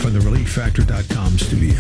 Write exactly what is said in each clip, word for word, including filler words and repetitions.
from the relief factor dot com studio.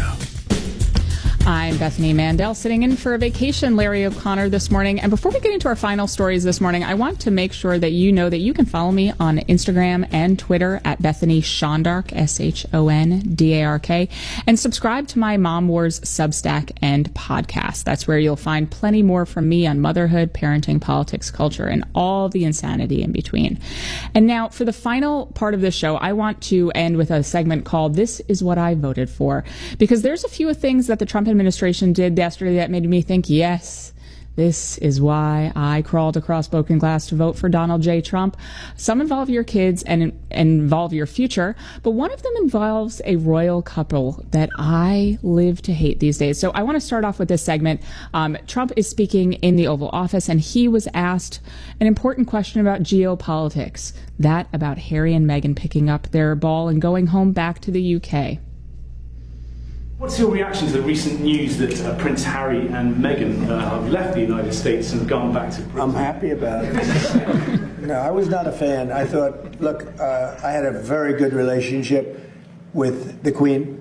I'm Bethany Mandel, sitting in for a vacation Larry O'Connor this morning. And before we get into our final stories this morning, I want to make sure that you know that you can follow me on Instagram and Twitter at Bethany Shondark, S H O N D A R K, and subscribe to my Mom Wars Substack and podcast. That's where you'll find plenty more from me on motherhood, parenting, politics, culture, and all the insanity in between. And now for the final part of this show, I want to end with a segment called This Is What I Voted For, because there's a few things that the Trump administration did yesterday that made me think, yes, this is why I crawled across broken glass to vote for Donald J. Trump. Some involve your kids and, and involve your future, but one of them involves a royal couple that I live to hate these days. So I want to start off with this segment. Um, Trump is speaking in the Oval Office, and he was asked an important question about geopolitics, that about Harry and Meghan picking up their ball and going home back to the U K. What's your reaction to the recent news that uh, Prince Harry and Meghan uh, have left the United States and gone back to Britain? I'm happy about it. No, I was not a fan. I thought, look, uh, I had a very good relationship with the Queen.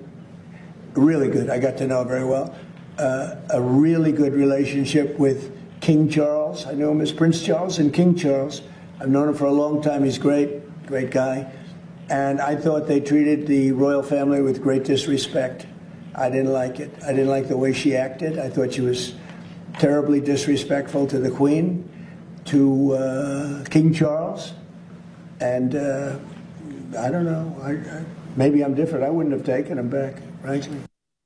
Really good. I got to know her very well. Uh, a really good relationship with King Charles. I knew him as Prince Charles and King Charles. I've known him for a long time. He's great, great guy. And I thought they treated the royal family with great disrespect. I didn't like it. I didn't like the way she acted. I thought she was terribly disrespectful to the Queen, to uh, King Charles, and uh, I don't know. I, I, maybe I'm different. I wouldn't have taken him back, frankly.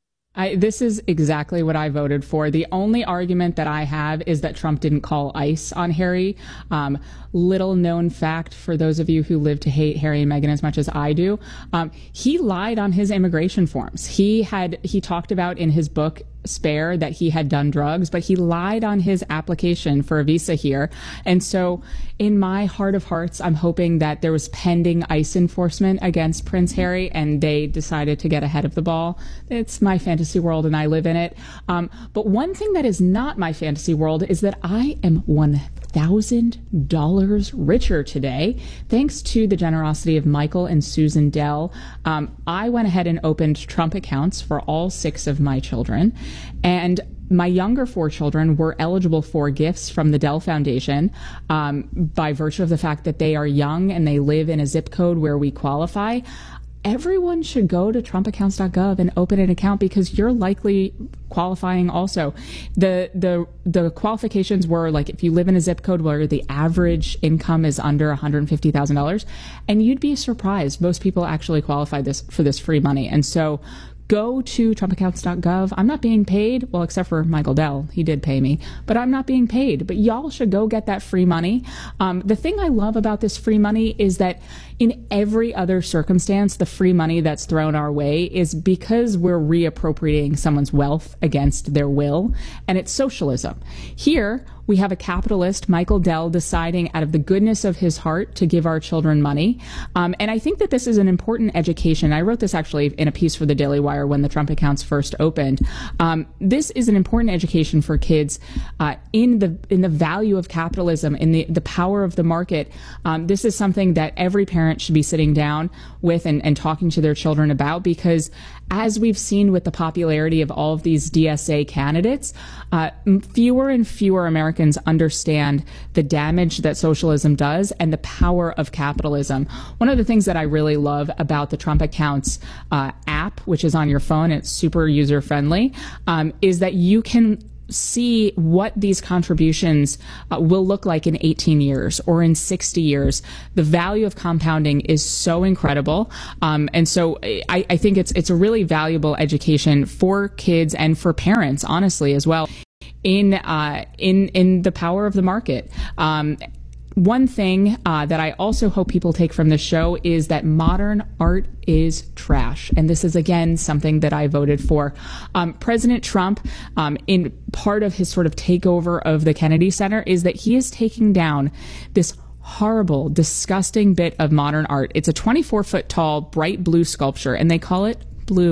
I, this is exactly what I voted for. The only argument that I have is that Trump didn't call ICE on Harry. Um, little known fact for those of you who live to hate Harry and Meghan as much as I do. Um, he lied on his immigration forms. He had, he talked about in his book, Spare, that he had done drugs, but he lied on his application for a visa here. And so in my heart of hearts, I'm hoping that there was pending ICE enforcement against Prince Harry and they decided to get ahead of the ball. It's my fantasy world and I live in it. Um, but one thing that is not my fantasy world is that I am one thousand dollars richer today, thanks to the generosity of Michael and Susan Dell. Um, I went ahead and opened Trump accounts for all six of my children, and my younger four children were eligible for gifts from the Dell Foundation um, by virtue of the fact that they are young and they live in a zip code where we qualify. Everyone should go to trump accounts dot gov and open an account because you're likely qualifying also. The the the qualifications were like if you live in a zip code where the average income is under one hundred fifty thousand dollars, and you'd be surprised. Most people actually qualify this for this free money. And so go to trump accounts dot gov. I'm not being paid, well, except for Michael Dell. He did pay me, but I'm not being paid. But y'all should go get that free money. Um, the thing I love about this free money is that in every other circumstance, the free money that's thrown our way is because we're reappropriating someone's wealth against their will, and it's socialism. Here, we have a capitalist, Michael Dell, deciding out of the goodness of his heart to give our children money. Um, and I think that this is an important education. I wrote this actually in a piece for the Daily Wire when the Trump accounts first opened. Um, this is an important education for kids uh, in the in the value of capitalism, in the, the power of the market. Um, this is something that every parent should be sitting down with and, and talking to their children about, because as we've seen with the popularity of all of these D S A candidates, uh, fewer and fewer Americans understand the damage that socialism does and the power of capitalism. One of the things that I really love about the Trump Accounts uh, app, which is on your phone, it's super user-friendly, um, is that you can see what these contributions uh, will look like in eighteen years or in sixty years. The value of compounding is so incredible. Um, and so I, I think it's, it's a really valuable education for kids and for parents, honestly, as well, in, uh, in, in the power of the market. Um, One thing uh, that I also hope people take from this show is that modern art is trash. And this is, again, something that I voted for. Um, President Trump, um, in part of his sort of takeover of the Kennedy Center, is that he is taking down this horrible, disgusting bit of modern art. It's a twenty-four foot tall, bright blue sculpture, and they call it blue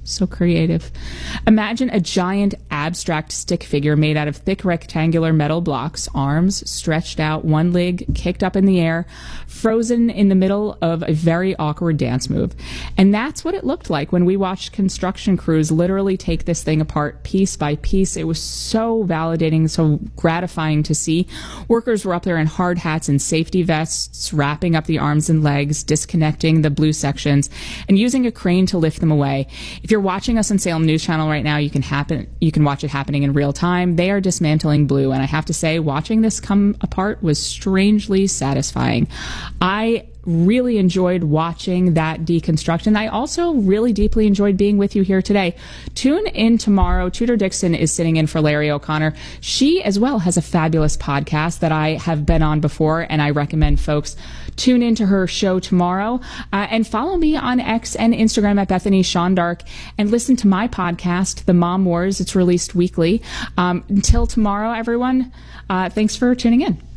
So creative. Imagine a giant abstract stick figure made out of thick rectangular metal blocks, arms stretched out, one leg kicked up in the air, frozen in the middle of a very awkward dance move. And that's what it looked like when we watched construction crews literally take this thing apart piece by piece. It was so validating, so gratifying to see. Workers were up there in hard hats and safety vests, wrapping up the arms and legs, disconnecting the blue sections, and using a crane to lift them away. If you're watching us on Salem News Channel right now, you can happen you can watch it happening in real time. They are dismantling blue, and I have to say, watching this come apart was strangely satisfying. I really enjoyed watching that deconstruction. I also really deeply enjoyed being with you here today. Tune in tomorrow. Tudor Dixon is sitting in for Larry O'Connor. She as well has a fabulous podcast that I have been on before, and I recommend folks tune into her show tomorrow. Uh, and follow me on X and Instagram at Bethany Sean Dark, and listen to my podcast, The Mom Wars. It's released weekly. Um, until tomorrow, everyone, uh, thanks for tuning in.